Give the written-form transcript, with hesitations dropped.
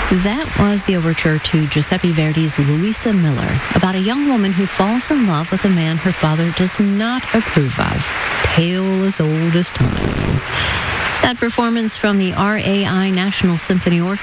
That was the overture to Giuseppe Verdi's Louisa Miller, about a young woman who falls in love with a man her father does not approve of. Tale as old as time. That performance from the RAI National Symphony Orchestra